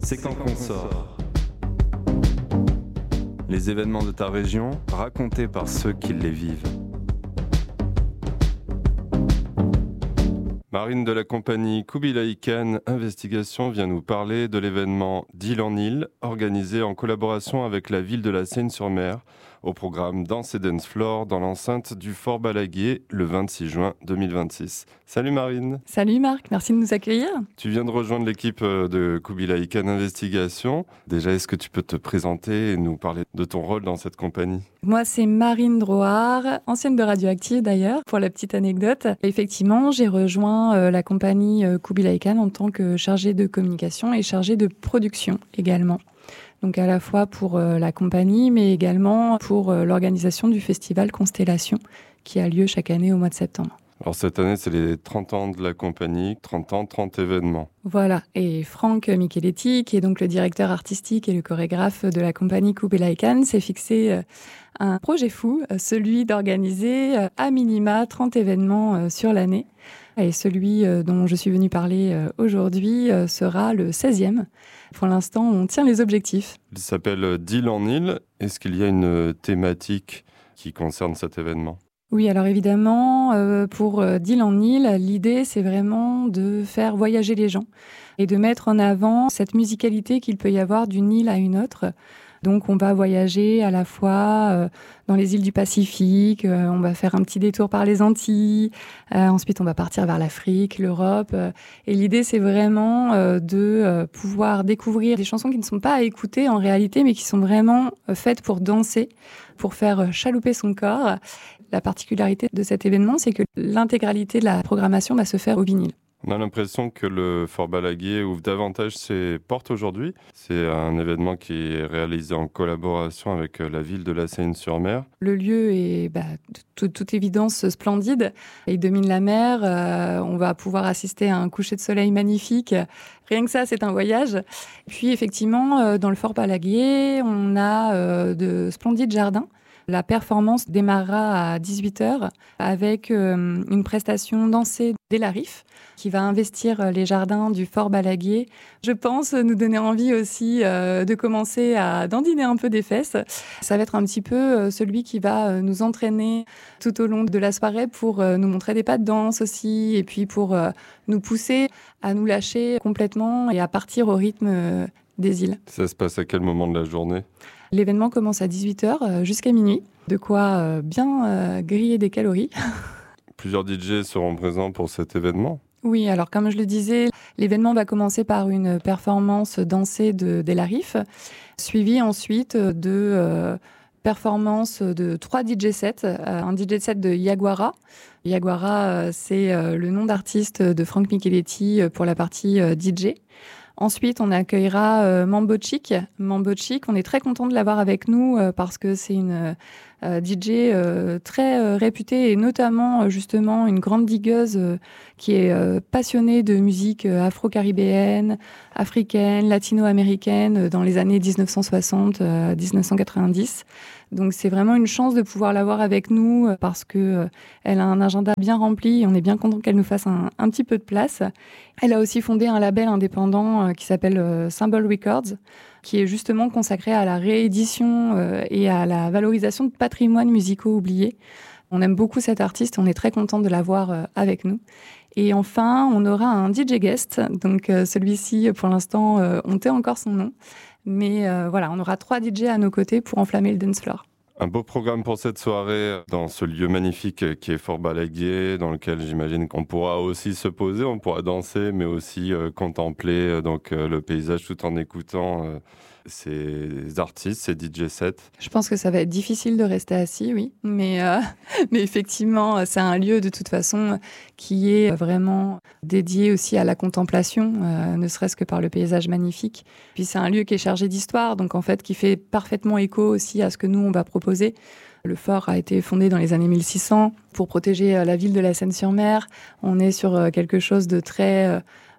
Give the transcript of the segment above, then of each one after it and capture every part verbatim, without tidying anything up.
c'est quand qu'on sort. Les événements de ta région, racontés par ceux qui les vivent. Marine de la compagnie Kubilai Khan Investigation vient nous parler de l'événement d'Île en Île, organisé en collaboration avec la ville de la Seyne-sur-Mer, au programme Danse et Dance Floor dans l'enceinte du Fort Balaguier le vingt-six juin deux mille vingt-six. Salut Marine. Salut Marc, merci de nous accueillir. Tu viens de rejoindre l'équipe de Kubilai Khan Investigation. Déjà, est-ce que tu peux te présenter et nous parler de ton rôle dans cette compagnie ? Moi, c'est Marine Drouard, ancienne de Radioactive d'ailleurs, pour la petite anecdote. Effectivement, j'ai rejoint euh, la compagnie euh, Kubilai Khan en tant que chargée de communication et chargée de production également. Donc à la fois pour euh, la compagnie, mais également pour euh, l'organisation du festival Constellation, qui a lieu chaque année au mois de septembre. Alors cette année, c'est les trente ans de la compagnie, trente ans, trente événements. Voilà, et Franck Micheletti, qui est donc le directeur artistique et le chorégraphe de la compagnie Kubilai Khan, s'est fixé euh, un projet fou, euh, celui d'organiser euh, à minima trente événements euh, sur l'année. Et celui euh, dont je suis venue parler euh, aujourd'hui euh, sera le seizième. Pour l'instant, on tient les objectifs. Il s'appelle d'Île en Île. Est-ce qu'il y a une thématique qui concerne cet événement ? Oui, alors évidemment, euh, pour euh, d'Île en Île, l'idée, c'est vraiment de faire voyager les gens et de mettre en avant cette musicalité qu'il peut y avoir d'une île à une autre. Donc, on va voyager à la fois euh, dans les îles du Pacifique, euh, on va faire un petit détour par les Antilles, euh, ensuite on va partir vers l'Afrique, l'Europe. Euh, et l'idée, c'est vraiment euh, de euh, pouvoir découvrir des chansons qui ne sont pas à écouter en réalité, mais qui sont vraiment euh, faites pour danser, pour faire chalouper son corps. La particularité de cet événement, c'est que l'intégralité de la programmation va se faire au vinyle. On a l'impression que le Fort Balaguier ouvre davantage ses portes aujourd'hui. C'est un événement qui est réalisé en collaboration avec la ville de la Seyne-sur-Mer. Le lieu est bah, de toute évidence splendide. Il domine la mer. Euh, on va pouvoir assister à un coucher de soleil magnifique. Rien que ça, c'est un voyage. Puis effectivement, euh, dans le Fort Balaguier, on a euh, de splendides jardins. La performance démarrera à dix-huit heures avec euh, une prestation dansée d'Elarif qui va investir les jardins du Fort Balaguier. Je pense nous donner envie aussi euh, de commencer à dandiner un peu des fesses. Ça va être un petit peu euh, celui qui va euh, nous entraîner tout au long de la soirée pour euh, nous montrer des pas de danse aussi et puis pour euh, nous pousser à nous lâcher complètement et à partir au rythme euh, des îles. Ça se passe à quel moment de la journée ? L'événement commence à dix-huit heures jusqu'à minuit, de quoi euh, bien euh, griller des calories. Plusieurs D J seront présents pour cet événement ? Oui, alors comme je le disais, l'événement va commencer par une performance dansée de d'Elarif, suivie ensuite de euh, performances de trois D J sets, euh, un D J set de Yaguara. Yaguara, euh, c'est euh, le nom d'artiste de Franck Micheletti pour la partie euh, D J. Ensuite, on accueillera euh, Mambo Chic. Mambo Chic, on est très content de l'avoir avec nous euh, parce que c'est une euh, D J euh, très euh, réputée et notamment euh, justement une grande digueuse euh, qui est euh, passionnée de musique euh, afro-caribéenne, africaine, latino-américaine euh, dans les années dix-neuf cent soixante à dix-neuf cent quatre-vingt-dix. Donc c'est vraiment une chance de pouvoir l'avoir avec nous euh, parce que euh, elle a un agenda bien rempli et on est bien content qu'elle nous fasse un, un petit peu de place. Elle a aussi fondé un label indépendant euh, qui s'appelle euh, Symbol Records, qui est justement consacré à la réédition euh, et à la valorisation de patrimoines musicaux oubliés. On aime beaucoup cet artiste, on est très content de l'avoir euh, avec nous. Et enfin, on aura un D J guest, donc euh, celui-ci, pour l'instant, euh, on tait encore son nom. Mais euh, voilà, on aura trois D J à nos côtés pour enflammer le dance floor. Un beau programme pour cette soirée dans ce lieu magnifique qui est Fort Balaguier, dans lequel j'imagine qu'on pourra aussi se poser, on pourra danser, mais aussi euh, contempler euh, donc, euh, le paysage tout en écoutant euh, ces artistes, ces D J sets. Je pense que ça va être difficile de rester assis, oui. Mais, euh, mais effectivement, c'est un lieu de toute façon qui est vraiment dédié aussi à la contemplation, euh, ne serait-ce que par le paysage magnifique. Puis c'est un lieu qui est chargé d'histoire, donc en fait qui fait parfaitement écho aussi à ce que nous, on va proposer. Le fort a été fondé dans les années mille six cents pour protéger la ville de la Seyne-sur-Mer. On est sur quelque chose de très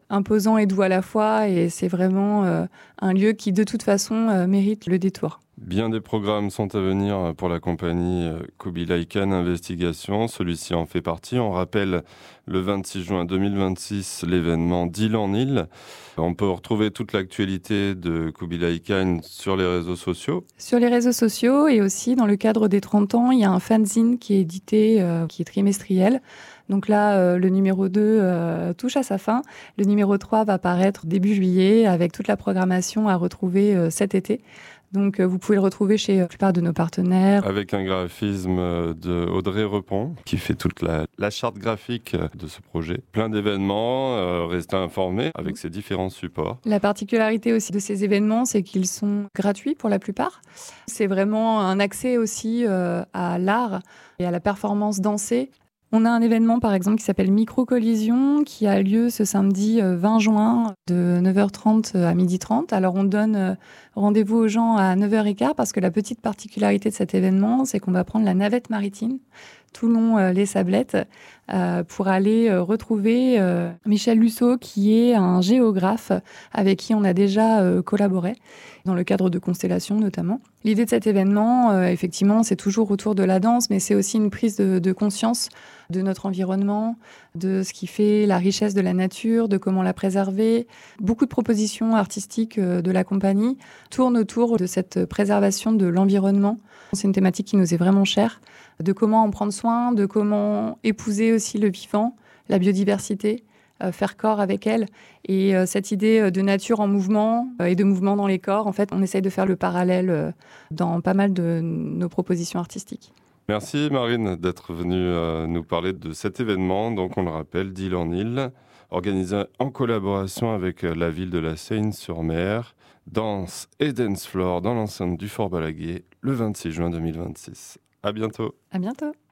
imposant et doux à la fois. Et c'est vraiment euh, un lieu qui, de toute façon, euh, mérite le détour. Bien des programmes sont à venir pour la compagnie Kubilai Khan Investigation. Celui-ci en fait partie. On rappelle le vingt-six juin deux mille vingt-six l'événement d'île en île. On peut retrouver toute l'actualité de Kubilai Khan sur les réseaux sociaux. Sur les réseaux sociaux et aussi dans le cadre des trente ans, il y a un fanzine qui est édité, euh, qui est trimestriel. Donc là, euh, le numéro deux euh, touche à sa fin. Le numéro trois va paraître début juillet avec toute la programmation à retrouver euh, cet été. Donc, vous pouvez le retrouver chez la plupart de nos partenaires. Avec un graphisme de Audrey Repon, qui fait toute la, la charte graphique de ce projet. Plein d'événements, euh, restez informés avec ces différents supports. La particularité aussi de ces événements, c'est qu'ils sont gratuits pour la plupart. C'est vraiment un accès aussi euh, à l'art et à la performance dansée. On a un événement, par exemple, qui s'appelle Micro-Collision, qui a lieu ce samedi vingt juin de neuf heures trente à midi trente. Alors, on donne rendez-vous aux gens à neuf heures quinze parce que la petite particularité de cet événement, c'est qu'on va prendre la navette maritime tout le long euh, les Sablettes euh, pour aller euh, retrouver euh, Michel Lusseau, qui est un géographe avec qui on a déjà euh, collaboré dans le cadre de Constellation notamment. L'idée de cet événement, euh, effectivement, c'est toujours autour de la danse, mais c'est aussi une prise de, de conscience de notre environnement, de ce qui fait la richesse de la nature, de comment la préserver. Beaucoup de propositions artistiques euh, de la compagnie tournent autour de cette préservation de l'environnement. C'est une thématique qui nous est vraiment chère, de comment en prendre soin, de comment épouser aussi le vivant, la biodiversité, euh, faire corps avec elle. Et euh, cette idée de nature en mouvement euh, et de mouvement dans les corps, en fait, on essaye de faire le parallèle euh, dans pas mal de nos propositions artistiques. Merci Marine d'être venue euh, nous parler de cet événement, donc on le rappelle, d'île en île, organisé en collaboration avec la ville de la Seyne-sur-Mer, danse et dance floor dans l'enceinte du Fort Balaguer le vingt-six juin deux mille vingt-six. À bientôt. À bientôt.